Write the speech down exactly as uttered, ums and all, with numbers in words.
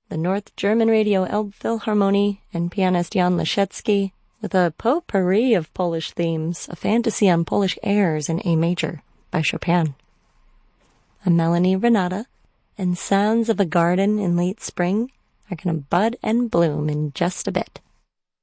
the North German Radio Elbphilharmonie, and pianist Jan Leschetski, with a potpourri of Polish themes, a fantasy on Polish airs in A major by Chopin. A Melanie Renata and Sounds of a Garden in Late Spring are going to bud and bloom in just a bit.